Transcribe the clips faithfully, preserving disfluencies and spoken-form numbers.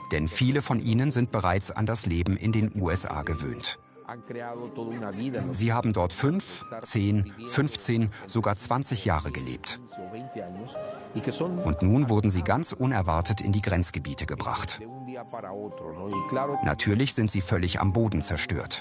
Denn viele von ihnen sind bereits an das Leben in den U S A gewöhnt. Sie haben dort fünf, zehn, fünfzehn, sogar zwanzig Jahre gelebt. Und nun wurden sie ganz unerwartet in die Grenzgebiete gebracht. Natürlich sind sie völlig am Boden zerstört.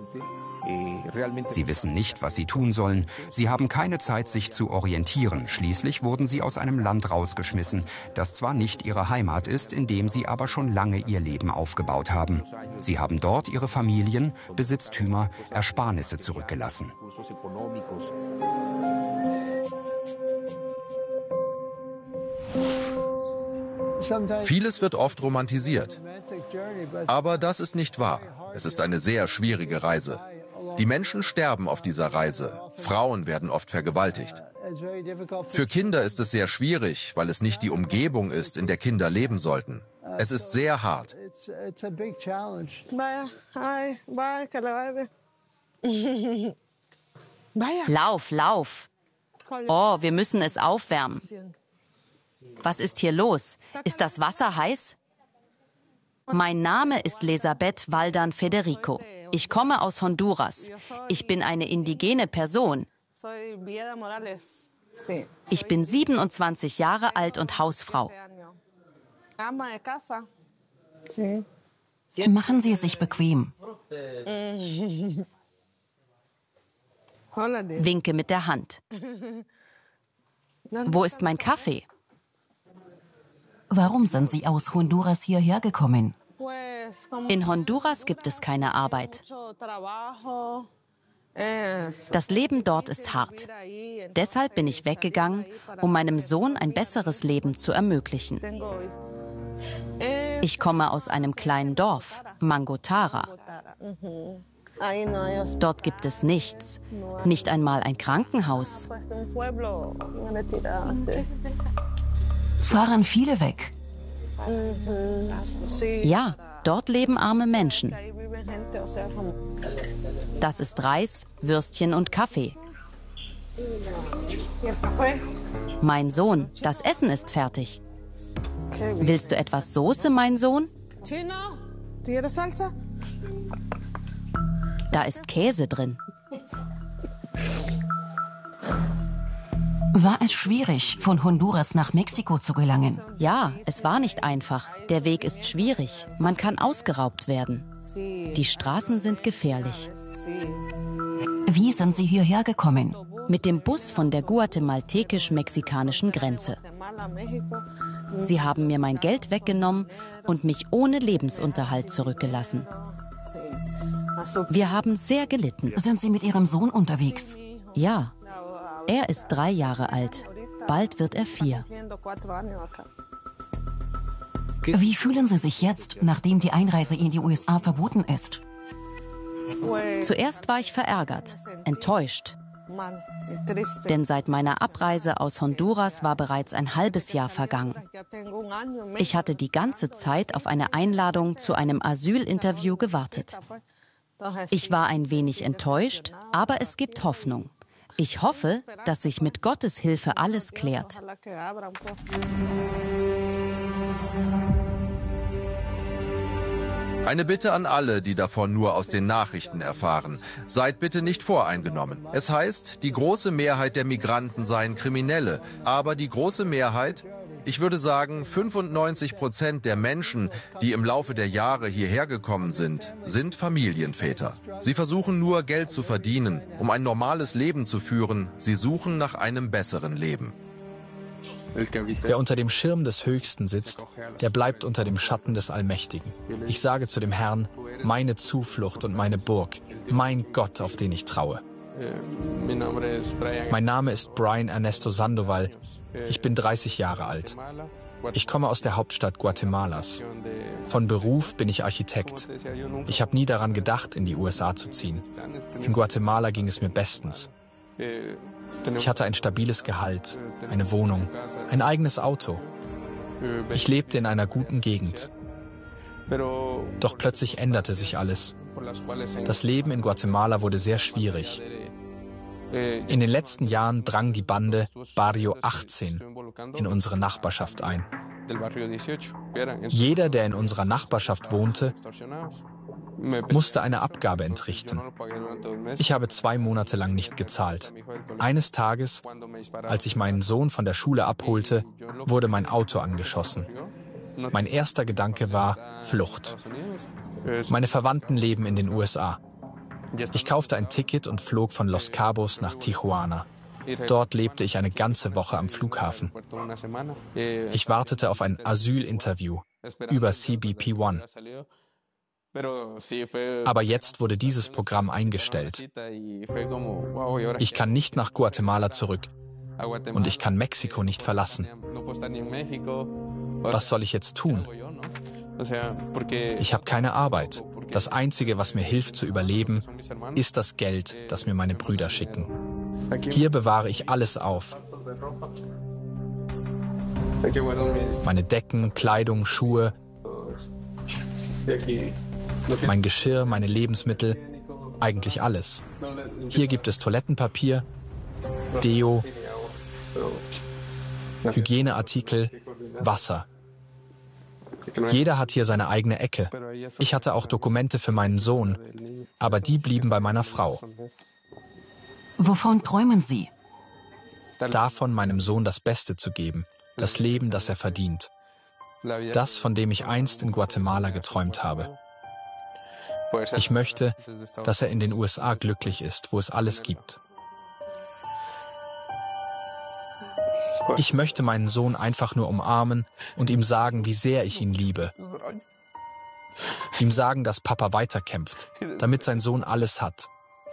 Sie wissen nicht, was sie tun sollen. Sie haben keine Zeit, sich zu orientieren. Schließlich wurden sie aus einem Land rausgeschmissen, das zwar nicht ihre Heimat ist, in dem sie aber schon lange ihr Leben aufgebaut haben. Sie haben dort ihre Familien, Besitztümer, Ersparnisse zurückgelassen. Vieles wird oft romantisiert. Aber das ist nicht wahr. Es ist eine sehr schwierige Reise. Die Menschen sterben auf dieser Reise. Frauen werden oft vergewaltigt. Für Kinder ist es sehr schwierig, weil es nicht die Umgebung ist, in der Kinder leben sollten. Es ist sehr hart. Lauf, lauf. Oh, wir müssen es aufwärmen. Was ist hier los? Ist das Wasser heiß? Mein Name ist Lisabeth Valdan Federico. Ich komme aus Honduras. Ich bin eine indigene Person. Ich bin siebenundzwanzig Jahre alt und Hausfrau. Machen Sie es sich bequem. Winke mit der Hand. Wo ist mein Kaffee? Warum sind Sie aus Honduras hierher gekommen? In Honduras gibt es keine Arbeit. Das Leben dort ist hart. Deshalb bin ich weggegangen, um meinem Sohn ein besseres Leben zu ermöglichen. Ich komme aus einem kleinen Dorf, Mangotara. Dort gibt es nichts, nicht einmal ein Krankenhaus. Fahren viele weg? Ja, dort leben arme Menschen. Das ist Reis, Würstchen und Kaffee. Mein Sohn, das Essen ist fertig. Willst du etwas Soße, mein Sohn? Da ist Käse drin. War es schwierig, von Honduras nach Mexiko zu gelangen? Ja, es war nicht einfach. Der Weg ist schwierig. Man kann ausgeraubt werden. Die Straßen sind gefährlich. Wie sind Sie hierher gekommen? Mit dem Bus von der guatemaltekisch-mexikanischen Grenze. Sie haben mir mein Geld weggenommen und mich ohne Lebensunterhalt zurückgelassen. Wir haben sehr gelitten. Sind Sie mit Ihrem Sohn unterwegs? Ja. Er ist drei Jahre alt. Bald wird er vier. Wie fühlen Sie sich jetzt, nachdem die Einreise in die U S A verboten ist? Zuerst war ich verärgert, enttäuscht. Denn seit meiner Abreise aus Honduras war bereits ein halbes Jahr vergangen. Ich hatte die ganze Zeit auf eine Einladung zu einem Asylinterview gewartet. Ich war ein wenig enttäuscht, aber es gibt Hoffnung. Ich hoffe, dass sich mit Gottes Hilfe alles klärt. Eine Bitte an alle, die davon nur aus den Nachrichten erfahren. Seid bitte nicht voreingenommen. Es heißt, die große Mehrheit der Migranten seien Kriminelle. Aber die große Mehrheit, ich würde sagen fünfundneunzig Prozent der Menschen, die im Laufe der Jahre hierher gekommen sind, sind Familienväter. Sie versuchen nur, Geld zu verdienen, um ein normales Leben zu führen. Sie suchen nach einem besseren Leben. Wer unter dem Schirm des Höchsten sitzt, der bleibt unter dem Schatten des Allmächtigen. Ich sage zu dem Herrn, meine Zuflucht und meine Burg, mein Gott, auf den ich traue. Mein Name ist Brian Ernesto Sandoval. Ich bin dreißig Jahre alt. Ich komme aus der Hauptstadt Guatemalas. Von Beruf bin ich Architekt. Ich habe nie daran gedacht, in die U S A zu ziehen. In Guatemala ging es mir bestens. Ich hatte ein stabiles Gehalt, eine Wohnung, ein eigenes Auto. Ich lebte in einer guten Gegend. Doch plötzlich änderte sich alles. Das Leben in Guatemala wurde sehr schwierig. In den letzten Jahren drang die Bande Barrio achtzehn in unsere Nachbarschaft ein. Jeder, der in unserer Nachbarschaft wohnte, musste eine Abgabe entrichten. Ich habe zwei Monate lang nicht gezahlt. Eines Tages, als ich meinen Sohn von der Schule abholte, wurde mein Auto angeschossen. Mein erster Gedanke war Flucht. Meine Verwandten leben in den U S A. Ich kaufte ein Ticket und flog von Los Cabos nach Tijuana. Dort lebte ich eine ganze Woche am Flughafen. Ich wartete auf ein Asylinterview über C B P One. Aber jetzt wurde dieses Programm eingestellt. Ich kann nicht nach Guatemala zurück und ich kann Mexiko nicht verlassen. Was soll ich jetzt tun? Ich habe keine Arbeit. Das Einzige, was mir hilft zu überleben, ist das Geld, das mir meine Brüder schicken. Hier bewahre ich alles auf. Meine Decken, Kleidung, Schuhe, mein Geschirr, meine Lebensmittel, eigentlich alles. Hier gibt es Toilettenpapier, Deo, Hygieneartikel, Wasser. Jeder hat hier seine eigene Ecke. Ich hatte auch Dokumente für meinen Sohn, aber die blieben bei meiner Frau. Wovon träumen Sie? Davon, meinem Sohn das Beste zu geben, das Leben, das er verdient. Das, von dem ich einst in Guatemala geträumt habe. Ich möchte, dass er in den U S A glücklich ist, wo es alles gibt. Ich möchte meinen Sohn einfach nur umarmen und ihm sagen, wie sehr ich ihn liebe. Ihm sagen, dass Papa weiterkämpft, damit sein Sohn alles hat.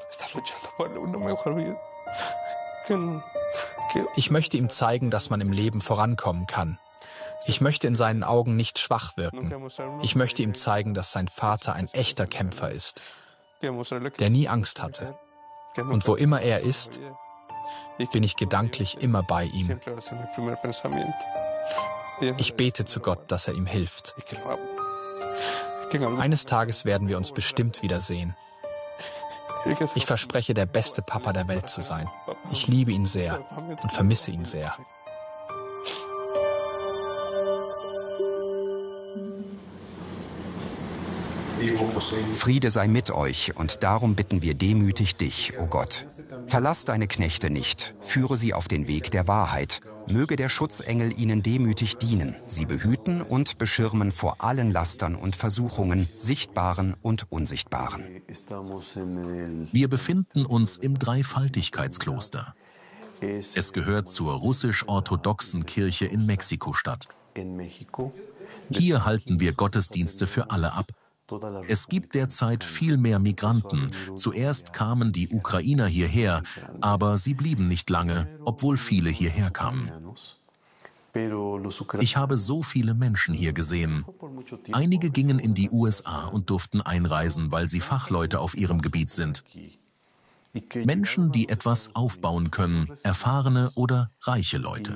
Ich möchte ihm zeigen, dass man im Leben vorankommen kann. Ich möchte in seinen Augen nicht schwach wirken. Ich möchte ihm zeigen, dass sein Vater ein echter Kämpfer ist, der nie Angst hatte. Und wo immer er ist, bin ich gedanklich immer bei ihm. Ich bete zu Gott, dass er ihm hilft. Eines Tages werden wir uns bestimmt wiedersehen. Ich verspreche, der beste Papa der Welt zu sein. Ich liebe ihn sehr und vermisse ihn sehr. Friede sei mit euch, und darum bitten wir demütig dich, o Gott. Verlass deine Knechte nicht, führe sie auf den Weg der Wahrheit. Möge der Schutzengel ihnen demütig dienen, sie behüten und beschirmen vor allen Lastern und Versuchungen, sichtbaren und unsichtbaren. Wir befinden uns im Dreifaltigkeitskloster. Es gehört zur russisch-orthodoxen Kirche in Mexiko-Stadt. Hier halten wir Gottesdienste für alle ab. Es gibt derzeit viel mehr Migranten. Zuerst kamen die Ukrainer hierher, aber sie blieben nicht lange, obwohl viele hierher kamen. Ich habe so viele Menschen hier gesehen. Einige gingen in die U S A und durften einreisen, weil sie Fachleute auf ihrem Gebiet sind. Menschen, die etwas aufbauen können, erfahrene oder reiche Leute.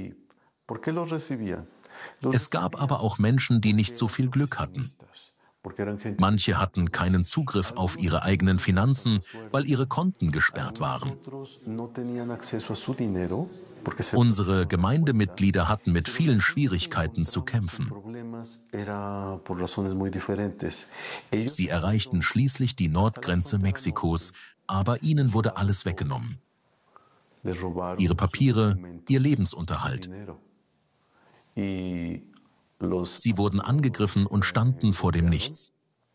Es gab aber auch Menschen, die nicht so viel Glück hatten. Manche hatten keinen Zugriff auf ihre eigenen Finanzen, weil ihre Konten gesperrt waren. Unsere Gemeindemitglieder hatten mit vielen Schwierigkeiten zu kämpfen. Sie erreichten schließlich die Nordgrenze Mexikos, aber ihnen wurde alles weggenommen. Ihre Papiere, ihr Lebensunterhalt. Sie wurden angegriffen und standen vor dem Nichts.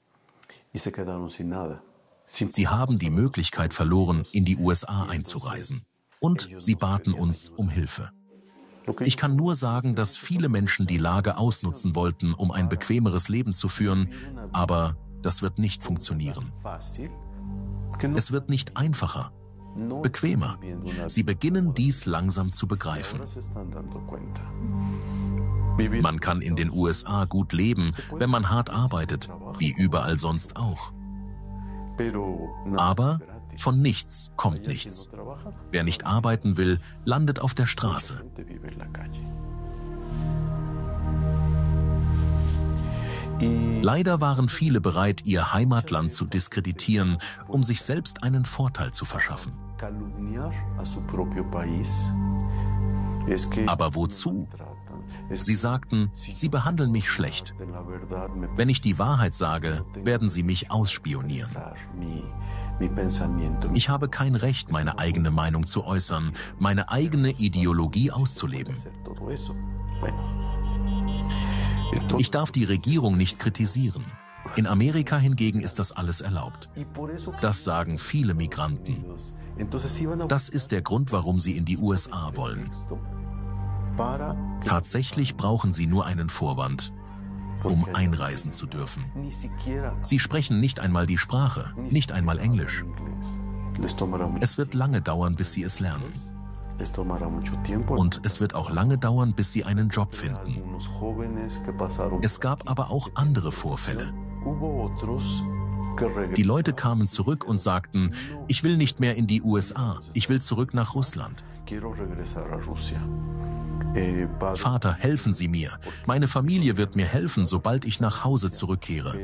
Sie haben die Möglichkeit verloren, in die U S A einzureisen. Und sie baten uns um Hilfe. Ich kann nur sagen, dass viele Menschen die Lage ausnutzen wollten, um ein bequemeres Leben zu führen, aber das wird nicht funktionieren. Es wird nicht einfacher, bequemer. Sie beginnen dies langsam zu begreifen. Man kann in den U S A gut leben, wenn man hart arbeitet, wie überall sonst auch. Aber von nichts kommt nichts. Wer nicht arbeiten will, landet auf der Straße. Leider waren viele bereit, ihr Heimatland zu diskreditieren, um sich selbst einen Vorteil zu verschaffen. Aber wozu? Sie sagten, sie behandeln mich schlecht. Wenn ich die Wahrheit sage, werden sie mich ausspionieren. Ich habe kein Recht, meine eigene Meinung zu äußern, meine eigene Ideologie auszuleben. Ich darf die Regierung nicht kritisieren. In Amerika hingegen ist das alles erlaubt. Das sagen viele Migranten. Das ist der Grund, warum sie in die U S A wollen. Tatsächlich brauchen sie nur einen Vorwand, um einreisen zu dürfen. Sie sprechen nicht einmal die Sprache, nicht einmal Englisch. Es wird lange dauern, bis sie es lernen. Und es wird auch lange dauern, bis sie einen Job finden. Es gab aber auch andere Vorfälle. Die Leute kamen zurück und sagten, ich will nicht mehr in die U S A, ich will zurück nach Russland. Vater, helfen Sie mir. Meine Familie wird mir helfen, sobald ich nach Hause zurückkehre.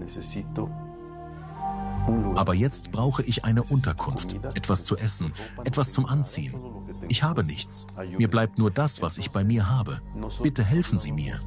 Aber jetzt brauche ich eine Unterkunft, etwas zu essen, etwas zum Anziehen. Ich habe nichts. Mir bleibt nur das, was ich bei mir habe. Bitte helfen Sie mir.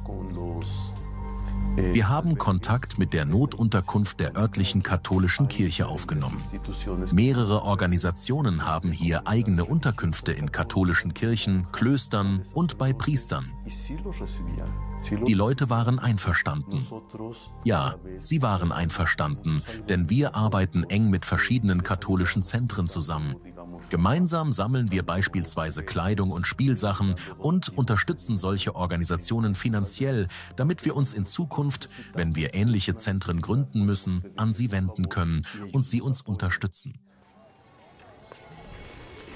Wir haben Kontakt mit der Notunterkunft der örtlichen katholischen Kirche aufgenommen. Mehrere Organisationen haben hier eigene Unterkünfte in katholischen Kirchen, Klöstern und bei Priestern. Die Leute waren einverstanden. Ja, sie waren einverstanden, denn wir arbeiten eng mit verschiedenen katholischen Zentren zusammen. Gemeinsam sammeln wir beispielsweise Kleidung und Spielsachen und unterstützen solche Organisationen finanziell, damit wir uns in Zukunft, wenn wir ähnliche Zentren gründen müssen, an sie wenden können und sie uns unterstützen.